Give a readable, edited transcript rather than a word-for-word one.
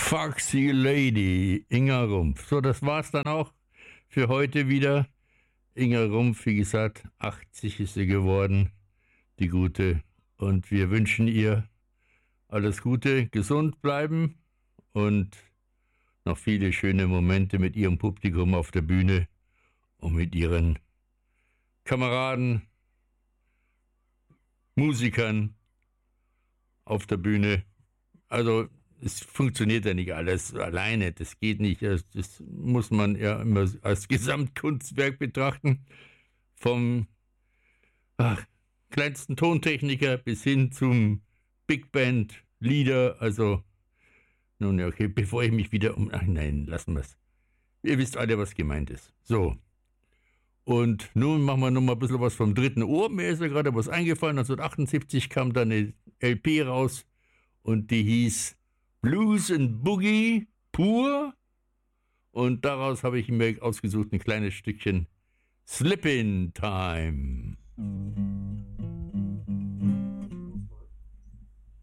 Foxy Lady, Inga Rumpf. So, das war's dann auch für heute wieder. Inga Rumpf, wie gesagt, 80 ist sie geworden, die Gute. Und wir wünschen ihr alles Gute, gesund bleiben und noch viele schöne Momente mit ihrem Publikum auf der Bühne und mit ihren Kameraden, Musikern auf der Bühne. Also es funktioniert ja nicht alles alleine, das geht nicht. Das muss man ja immer als Gesamtkunstwerk betrachten. Vom kleinsten Tontechniker bis hin zum Big Band, Leader. Also, nun ja, okay, bevor ich mich wieder ach nein, lassen wir es. Ihr wisst alle, was gemeint ist. So. Und nun machen wir noch mal ein bisschen was vom dritten Ohr. Mir ist ja gerade was eingefallen. 1978 kam da eine LP raus und die hieß Blues and Boogie pur. Und daraus habe ich mir ausgesucht ein kleines Stückchen Slippin' Time.